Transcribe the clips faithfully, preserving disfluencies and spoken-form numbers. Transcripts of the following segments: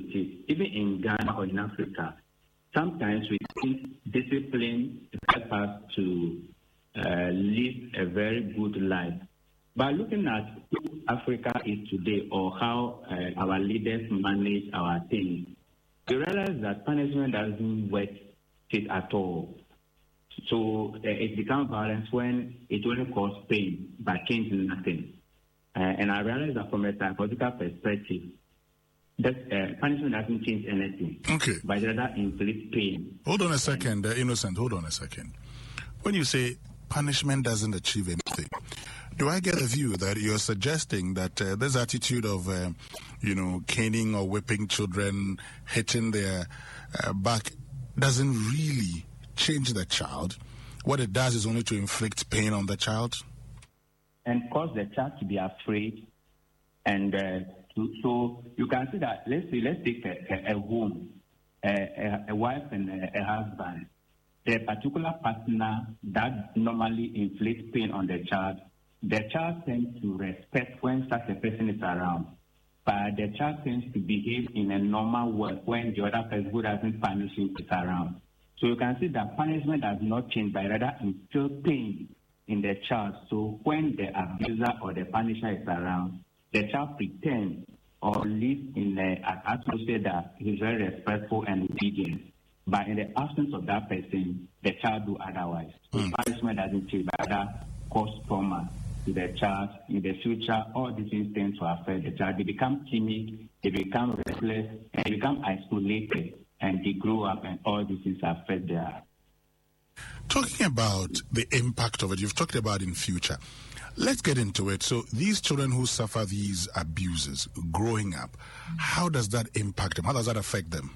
with it. Even in Ghana or in Africa, sometimes we think discipline helps us to uh, live a very good life. By looking at who Africa is today or how uh, our leaders manage our things, you realize that punishment doesn't work it at all. So uh, it becomes violence when it only causes pain but changes nothing. Uh, and I realize that from a psychological perspective, that uh, punishment doesn't change anything. Okay. But rather inflict pain. Hold on a second, uh, Innocent. Hold on a second. When you say punishment doesn't achieve anything, do I get a view that you're suggesting that uh, this attitude of, uh, you know, caning or whipping children, hitting their uh, back, doesn't really change the child? What it does is only to inflict pain on the child? And cause the child to be afraid. And uh, to, so you can see that, let's say, let's take a, a, a home, a, a, a wife and a, a husband. The particular partner that normally inflicts pain on the child, the child tends to respect when such a person is around. But the child tends to behave in a normal way when the other person who doesn't punish him is around. So you can see that punishment does not change, but rather instill pain in the child. So when the abuser or the punisher is around, the child pretends or lives in an atmosphere that he's very respectful and obedient. But in the absence of that person, the child do otherwise. So mm. punishment doesn't change, but rather cause trauma to the child. In the future, all these things tend to affect the child. They become timid, they become restless, and they become isolated, and they grow up, and all these things affect their. Talking about the impact of it, you've talked about in future. Let's get into it. So these children who suffer these abuses growing up, how does that impact them? How does that affect them?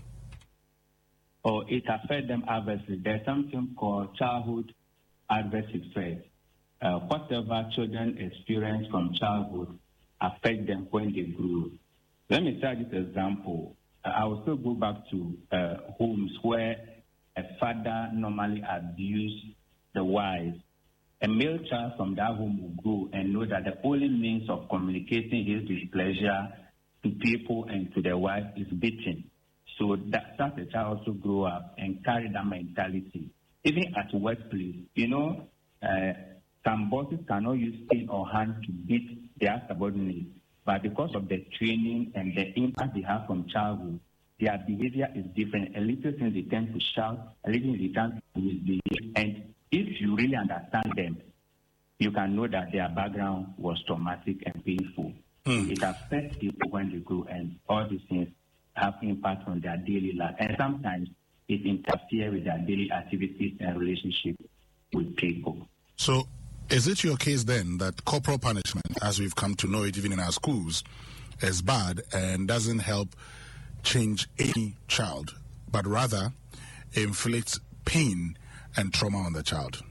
Oh, it affects them adversely. There's something called childhood adverse effect. Uh, whatever children experience from childhood affect them when they grow. Let me tell this example. Uh, I will still go back to uh, homes where a father normally abused the wife. A male child from that home will grow and know that the only means of communicating his displeasure to people and to the wife is beating. So that such a child also grow up and carry that mentality. Even at workplace, you know, uh, some bosses cannot use cane or hand to beat their subordinates, but because of the training and the impact they have from childhood, their behavior is different. A little thing they tend to shout, a little thing they tend to misbehave. And if you really understand them, you can know that their background was traumatic and painful. Mm. It affects people when they grow, and all these things have impact on their daily life. And sometimes it interferes with their daily activities and relationships with people. So is it your case then that corporal punishment, as we've come to know it even in our schools, is bad and doesn't help change any child, but rather inflicts pain and trauma on the child?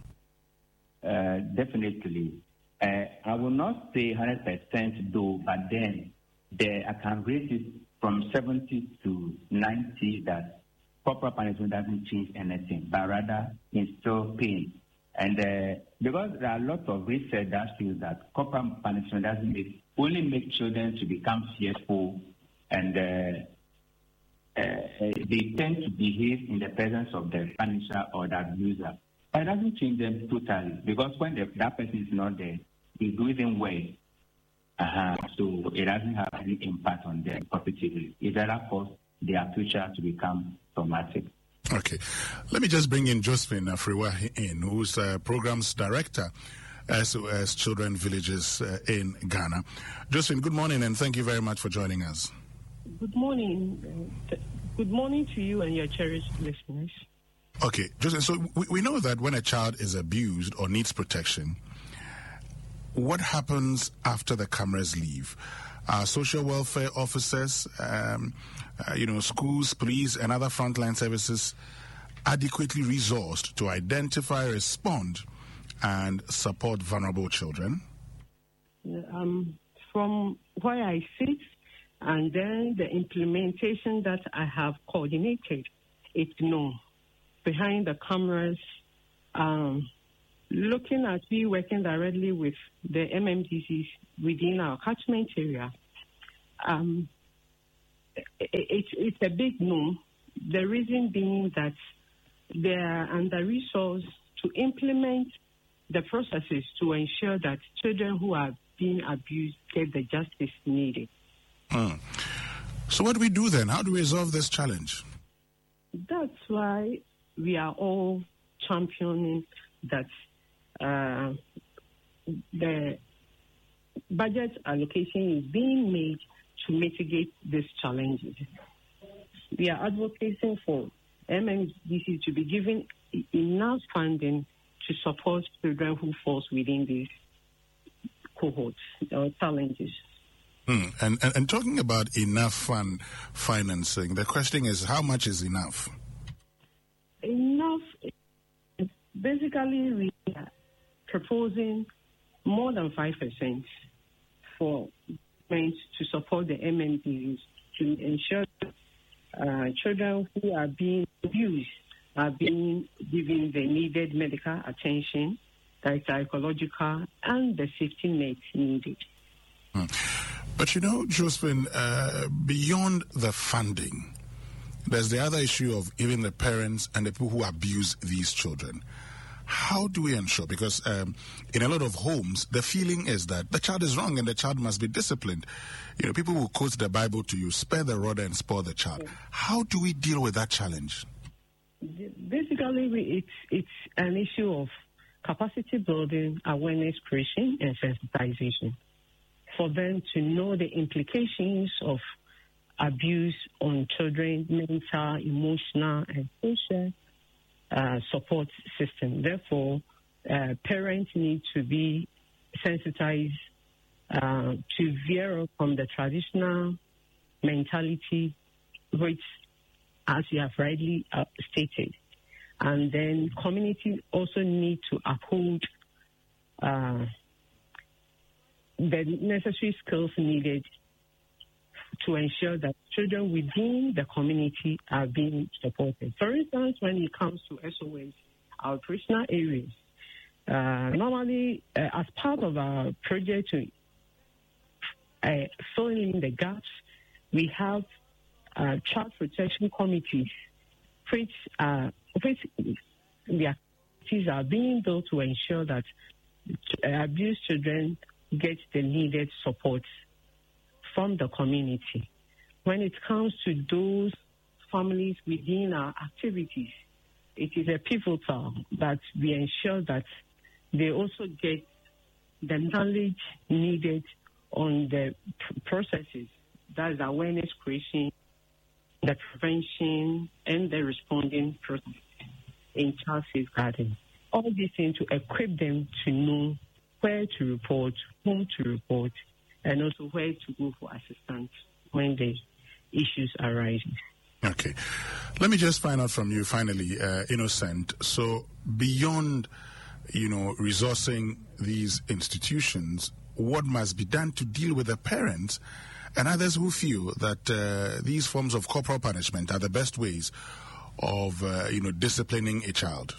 Uh, definitely. Uh, I will not say one hundred percent though, but then there, I can rate it from seventy to ninety that corporal punishment doesn't change anything, but rather instill pain. And uh, because there are lots of research that shows that corporal punishment doesn't make, only make children to become fearful, and uh, uh, they tend to behave in the presence of the punisher or the abuser. But it doesn't change them totally, because when the, that person is not there, they do even worse. Uh-huh. So it doesn't have any impact on them positively. It rather causes their future to become traumatic. Okay. Let me just bring in Josephine Afriwa in, who's uh, programs director as as Children Villages uh, in Ghana. Josephine, good morning, and thank you very much for joining us. Good morning. Uh, good morning to you and your cherished listeners. Okay, Josephine, so we, we know that when a child is abused or needs protection, what happens after the cameras leave? Are social welfare officers, um, uh, you know, schools, police, and other frontline services adequately resourced to identify, respond, and support vulnerable children? Um, from where I sit, and then the implementation that I have coordinated, it's no. Behind the cameras, um, looking at we working directly with the M M D Cs within our catchment area, um, it, it's a big no. The reason being that they are under-resourced to implement the processes to ensure that children who are being abused get the justice needed. Hmm. So what do we do then? How do we resolve this challenge? That's why we are all championing that uh, the budget allocation is being made to mitigate these challenges. We are advocating for M M D C to be given enough funding to support children who fall within these cohorts or challenges. Hmm. And, and and talking about enough fund financing, the question is, how much is enough? Enough. Basically, we are proposing more than five percent for meant to support the M M Ds to ensure that uh, children who are being abused are being given the needed medical attention, the psychological, and the safety net needed. Hmm. But you know, Josephine, uh, beyond the funding, there's the other issue of even the parents and the people who abuse these children. How do we ensure? Because um, in a lot of homes, the feeling is that the child is wrong and the child must be disciplined. You know, people will quote the Bible to you, spare the rod and spoil the child. Yes. How do we deal with that challenge? Basically, we, it's, it's an issue of capacity building, awareness creation, and sensitization for them to know the implications of abuse on children, mental, emotional, and social Uh, support system. Therefore, uh, parents need to be sensitized uh, to veer from the traditional mentality, which, as you have rightly uh, stated, and then community also need to uphold uh, the necessary skills needed to ensure that children within the community are being supported. For instance, when it comes to S O S, our operational areas, uh, normally uh, as part of our project to uh, fill in the gaps, we have uh, child protection committees, which, uh, which the activities are being built to ensure that uh, abused children get the needed support from the community. When it comes to those families within our activities, it is a pivotal that we ensure that they also get the knowledge needed on the p- processes, that is awareness creation, the prevention, and the responding process in child safeguarding. All these things to equip them to know where to report, whom to report, and also where to go for assistance when the issues arise. Okay. Let me just find out from you finally, uh, Innocent. So beyond, you know, resourcing these institutions, what must be done to deal with the parents and others who feel that uh, these forms of corporal punishment are the best ways of, uh, you know, disciplining a child?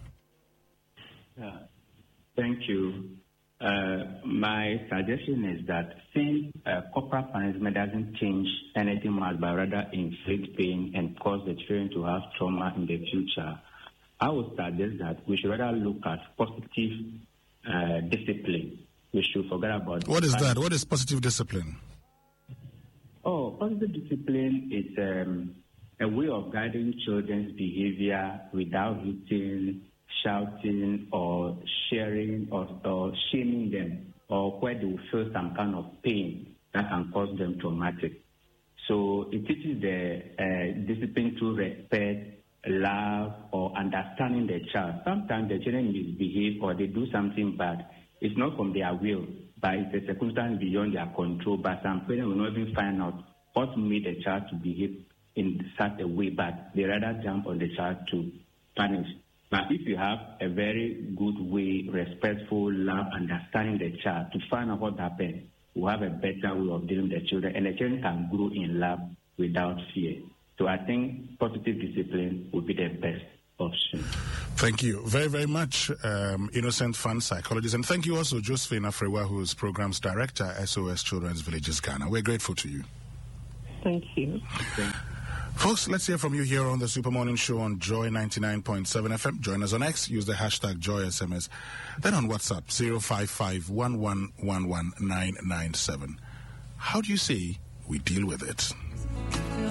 Uh, thank you. Uh, my suggestion is that since uh, corporal punishment doesn't change anything much, but rather inflict pain and cause the children to have trauma in the future, I would suggest that we should rather look at positive uh, discipline. We should forget about... What is that? What is positive discipline? Oh, positive discipline is um, a way of guiding children's behavior without hitting, shouting or sharing or, or shaming them, or where they will feel some kind of pain that can cause them traumatic. So it teaches the uh, discipline to respect, love, or understanding the child. Sometimes the children misbehave or they do something bad. It's not from their will, but it's a circumstance beyond their control. But some parents will not even find out what made the child to behave in such a way, but they rather jump on the child to punish. But if you have a very good way, respectful, love, understanding the child to find out what happened, you have a better way of dealing with the children, and the children can grow in love without fear. So I think positive discipline would be the best option. Thank you very, very much, um, Innocent Fund Psychologist. And thank you also, Josephine Afrewa, who is Programs Director, S O S Children's Villages, Ghana. We're grateful to you. Thank you. Thank you. Folks, let's hear from you here on the Super Morning Show on Joy ninety-nine point seven F M. Join us on X. Use the hashtag JoySMS. Then on WhatsApp, zero five five, one one one one, nine nine seven. How do you say we deal with it?